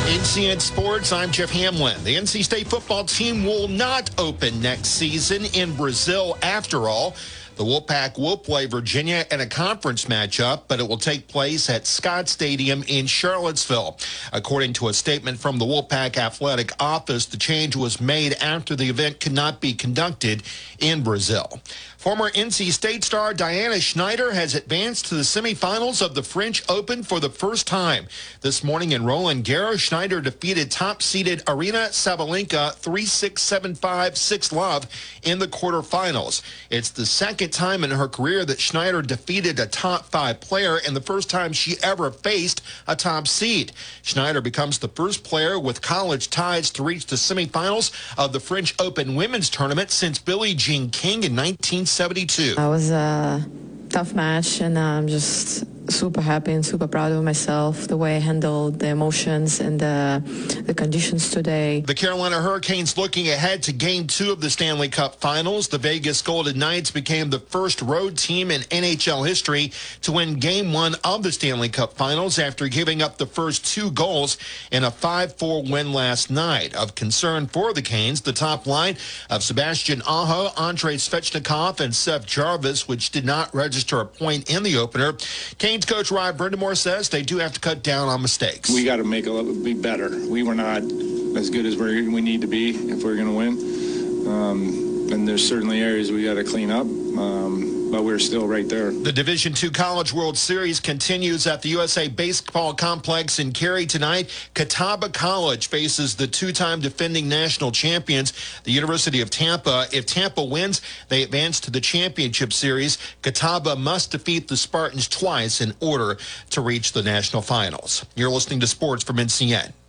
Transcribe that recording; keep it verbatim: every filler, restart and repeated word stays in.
N C N Sports, I'm Jeff Hamlin. The N C State football team will not open next season in Brazil after all. The Wolfpack will play Virginia in a conference matchup, but it will take place at Scott Stadium in Charlottesville. According to a statement from the Wolfpack Athletic Office, the change was made after the event could not be conducted in Brazil. Former N C State star Diana Schneider has advanced to the semifinals of the French Open for the first time. This morning in Roland Garros, Schneider defeated top-seeded Aryna Sabalenka three six, seven five, six love in the quarterfinals. It's the second time in her career that Schneider defeated a top-five player and the first time she ever faced a top seed. Schneider becomes the first player with college ties to reach the semifinals of the French Open women's tournament since Billie Jean King in nineteen seventy-two. It was a tough match, and I'm just super happy and super proud of myself, the way I handled the emotions and the, the conditions today. The Carolina Hurricanes looking ahead to Game two of the Stanley Cup Finals. The Vegas Golden Knights became the first road team in N H L history to win Game one of the Stanley Cup Finals after giving up the first two goals in a five four win last night. Of concern for the Canes, the top line of Sebastian Aho, Andrei Svechnikov, and Seth Jarvis, which did not register a point in the opener. Canes coach Rod Brindamore says they do have to cut down on mistakes. We got to make a little be better. We were not as good as we're, we need to be if we're going to win. Um, and there's certainly areas we got to clean up. Um, but we're still right there. The Division two College World Series continues at the U S A Baseball Complex in Cary tonight. Catawba College faces the two-time defending national champions, the University of Tampa. If Tampa wins, they advance to the championship series. Catawba must defeat the Spartans twice in order to reach the national finals. You're listening to Sports from N C N.